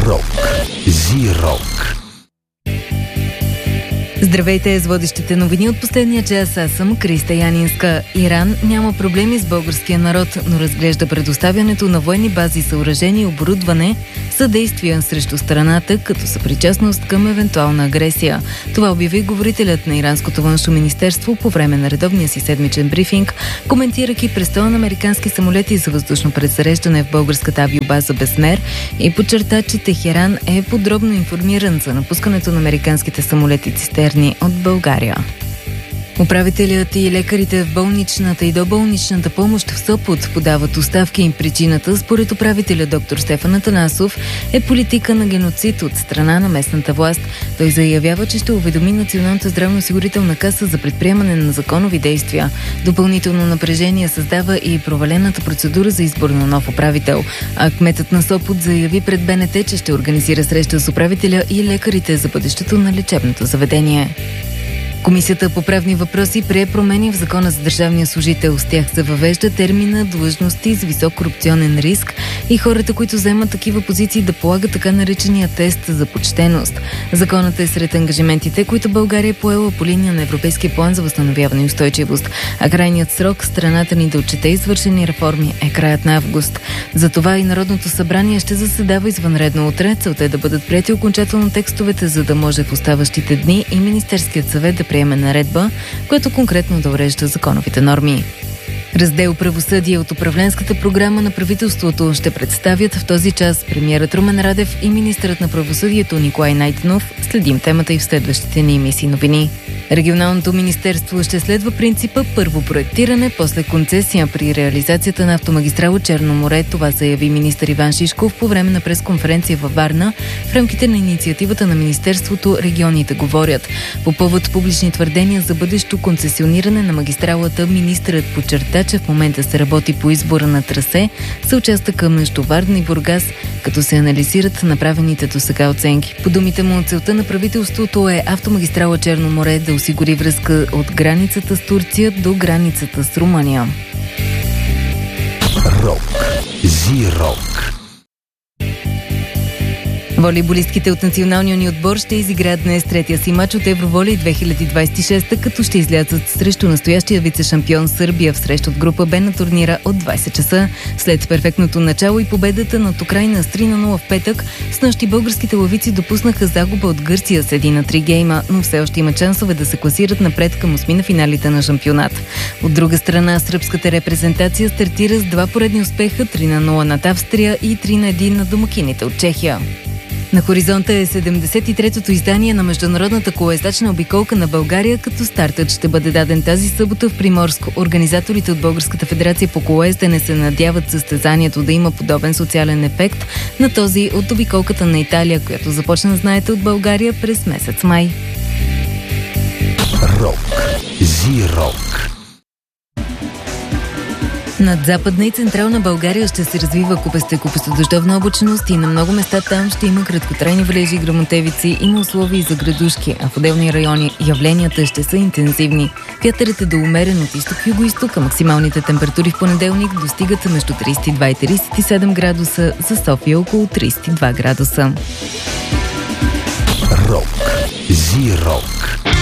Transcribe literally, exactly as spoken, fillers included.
Рок. Зи-рок. Здравейте, с водещите новини от последния час. Аз съм Криста Янинска. Иран няма проблеми с българския народ, но разглежда предоставянето на военни бази, съоръжения и оборудване за действия срещу страната като съпричастност към евентуална агресия. Това обяви говорителят на Иранското външно министерство по време на редовния си седмичен брифинг, коментирайки престоя на американски самолети за въздушно предзареждане в българската авиобаза Безмер, и подчерта, че Техеран е подробно информиран за напускането на американските самолети цистерни от България. Управителят и лекарите в болничната и доболничната помощ в Сопот подават оставки. Причината, според управителя доктор Стефан Атанасов, е политика на геноцид от страна на местната власт. Той заявява, че ще уведоми Националната здравноосигурителна каса за предприемане на законови действия. Допълнително напрежение създава и провалената процедура за избор на нов управител. А кметът на Сопот заяви пред БНТ, че ще организира среща с управителя и лекарите за бъдещето на лечебното заведение. Комисията по правни въпроси прие промени в Закона за държавния служител. С тях се въвежда термина длъжности с висок корупционен риск и хората, които заемат такива позиции, да полагат така наречения тест за почтеност. Законът е сред ангажиментите, които България е поела по линия на Европейския план за възстановяване и устойчивост. А крайният срок страната ни да отчете извършени реформи е краят на август. Затова и Народното събрание ще заседава извънредно утре. Целта е да бъдат приети окончателно текстовете, за да може в оставащите дни и Министерският съвет да приеме наредба, която конкретно да урежда законовите норми. Раздел правосъдие от управленската програма на правителството ще представят в този час премиерът Румен Радев и министърът на правосъдието Николай Найденов. Следим темата и в следващите ни емисии новини. Регионалното министерство ще следва принципа първо проектиране, после концесия при реализацията на автомагистрала Черно море. Това заяви министър Иван Шишков по време на пресконференция във Варна в рамките на инициативата на министерството "Регионите говорят". По повод публични твърдения за бъдещо концесиониране на магистралата, министърът подчерта, че в момента се работи по избора на трасе за участъка между Варна и Бургас, като се анализират направените досега оценки. По думите му, целта на правителството е автомагистрала Черно море да осигури връзка от границата с Турция до границата с Румъния. Рок. Зи-рок. Волейболистките от националния ни отбор ще изиграят днес третия си мач от Евроволей две хиляди двадесет и шеста, като ще излязат срещу настоящия вице-шампион Сърбия в среща от група Б на турнира от двадесет часа. След перфектното начало и победата над Украйна с три на нула в петък, снощи българските лъвици допуснаха загуба от Гърция с един на три гейма, но все още има шансове да се класират напред към осми на финалите на шампионат. От друга страна, сръбската репрезентация стартира с два поредни успеха, три на нула над Австрия и три на един на домакините от Чехия. На хоризонта е седемдесет и третото издание на международната колоездачна обиколка на България, като стартът ще бъде даден тази събота в Приморско. Организаторите от Българската федерация по колоездене се надяват състезанието да има подобен социален ефект на този от обиколката на Италия, която започна, знаете, от България през месец май. Рок. Зи-рок. Над Западна и Централна България ще се развива купеста и купестодъждовна облачност и на много места там ще има краткотрайни валежи и гръмотевици, има условия за градушки, а в отделни райони явленията ще са интензивни. Вятърът е до умерен от изток-юго-исток, а максималните температури в понеделник достигат между тридесет и два и тридесет и седем градуса, за София около тридесет и два градуса. Рок. Зи-рок.